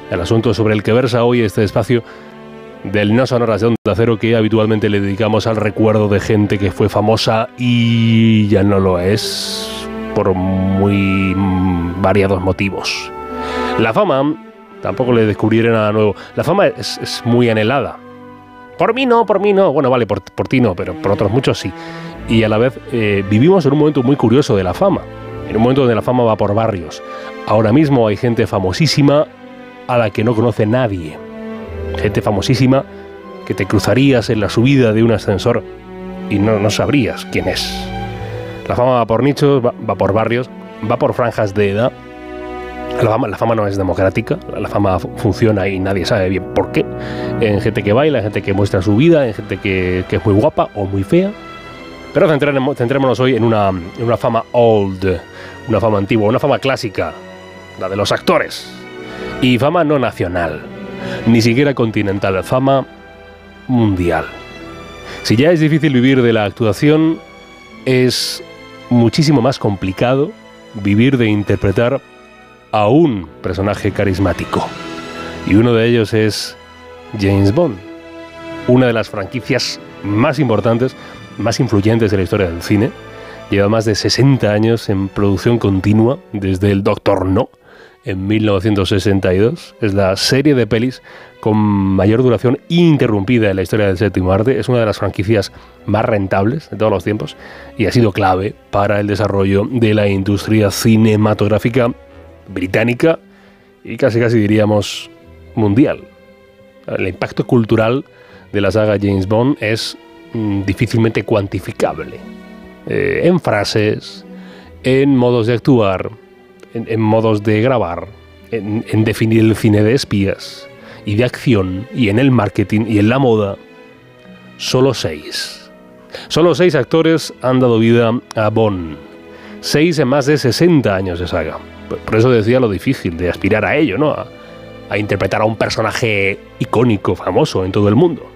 el asunto sobre el que versa hoy este espacio del No Sonoras de Onda Cero, que habitualmente le dedicamos al recuerdo de gente que fue famosa y ya no lo es por muy variados motivos. La fama, tampoco le descubriré nada nuevo, la fama es muy anhelada. Por mí no, bueno, vale, por ti no, pero por otros muchos sí. Y a la vez vivimos en un momento muy curioso de la fama, en un momento donde la fama va por barrios. Ahora mismo hay gente famosísima a la que no conoce nadie. Gente famosísima que te cruzarías en la subida de un ascensor y no sabrías quién es. La fama va por nichos, va por barrios, va por franjas de edad. La fama no es democrática, la fama funciona y nadie sabe bien por qué. En gente que baila, en gente que muestra su vida, en gente que es muy guapa o muy fea. Pero centrémonos hoy en una fama old, una fama antigua, una fama clásica, la de los actores. Y fama no nacional, ni siquiera continental, fama mundial. Si ya es difícil vivir de la actuación, es muchísimo más complicado vivir de interpretar a un personaje carismático. Y uno de ellos es James Bond, una de las franquicias más importantes, más influyentes de la historia del cine. Lleva más de 60 años en producción continua, desde el Doctor No, en 1962. Es la serie de pelis con mayor duración ininterrumpida en la historia del séptimo arte. Es una de las franquicias más rentables de todos los tiempos y ha sido clave para el desarrollo de la industria cinematográfica británica y casi diríamos mundial. El impacto cultural de la saga James Bond es difícilmente cuantificable. En frases, en modos de actuar, en modos de grabar, en definir el cine de espías y de acción, y en el marketing y en la moda. Solo 6 actores han dado vida a Bond. 6 en más de 60 años de saga. Por eso decía lo difícil de aspirar a ello, ¿no? A interpretar a un personaje icónico, famoso en todo el mundo.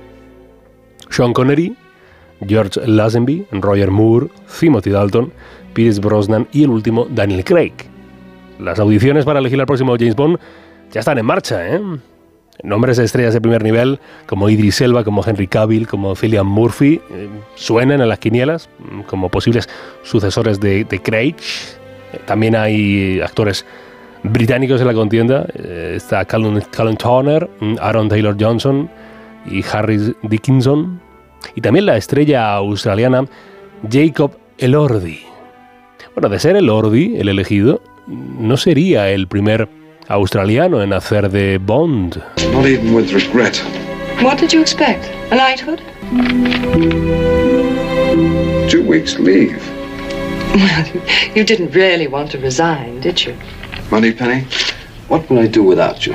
Sean Connery, George Lazenby, Roger Moore, Timothy Dalton, Pierce Brosnan y el último, Daniel Craig. Las audiciones para elegir al próximo James Bond ya están en marcha, ¿eh? Nombres de estrellas de primer nivel, como Idris Elba, como Henry Cavill, como Cillian Murphy, suenan en las quinielas como posibles sucesores de Craig. También hay actores británicos en la contienda. Está Callum Turner, Aaron Taylor Johnson y Harry Dickinson. Y también la estrella australiana Jacob Elordi. Bueno, de ser Elordi el elegido, no sería el primer australiano en hacer de Bond. Not even with regret. What did you expect? A knighthood? 2 weeks leave. Well, you didn't really want to resign, did you? Moneypenny, what will I do without you?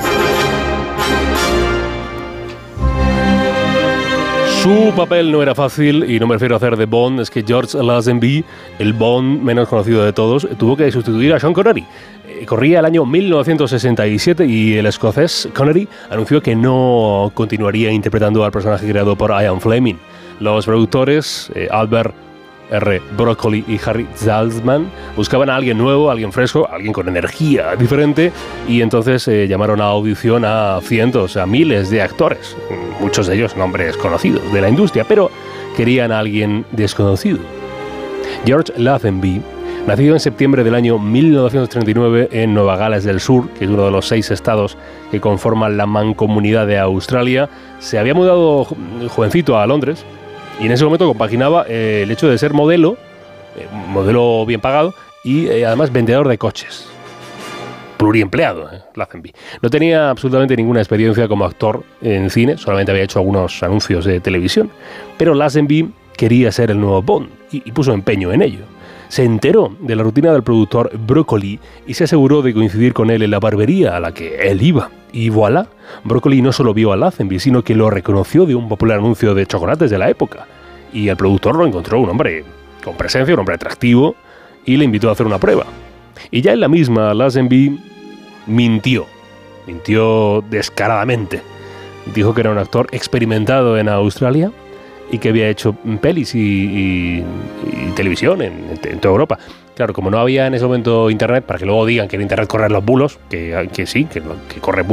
Su papel no era fácil, y no me refiero a hacer de Bond, es que George Lazenby, el Bond menos conocido de todos, tuvo que sustituir a Sean Connery. Corría el año 1967 y el escocés Connery anunció que no continuaría interpretando al personaje creado por Ian Fleming. Los productores, Albert R. Broccoli y Harry Saltzman, buscaban a alguien nuevo, alguien fresco, alguien con energía diferente, y entonces llamaron a audición a cientos, a miles de actores, muchos de ellos nombres conocidos de la industria, pero querían a alguien desconocido. George Lazenby, nacido en septiembre del año 1939 en Nueva Gales del Sur, que es uno de los 6 estados que conforman la mancomunidad de Australia, se había mudado jovencito a Londres. Y en ese momento compaginaba el hecho de ser modelo bien pagado, y además vendedor de coches. Pluriempleado, Lazenby. No tenía absolutamente ninguna experiencia como actor en cine, solamente había hecho algunos anuncios de televisión. Pero Lazenby quería ser el nuevo Bond y puso empeño en ello. Se enteró de la rutina del productor Broccoli y se aseguró de coincidir con él en la barbería a la que él iba. Y voilà, Broccoli no solo vio a Lazenby, sino que lo reconoció de un popular anuncio de chocolates de la época. Y el productor lo encontró un hombre con presencia, un hombre atractivo, y le invitó a hacer una prueba. Y ya en la misma, Lazenby mintió descaradamente. Dijo que era un actor experimentado en Australia y que había hecho pelis y televisión en toda Europa. Claro, como no había en ese momento internet, para que luego digan que en internet corren los bulos, que sí, que corre bulos,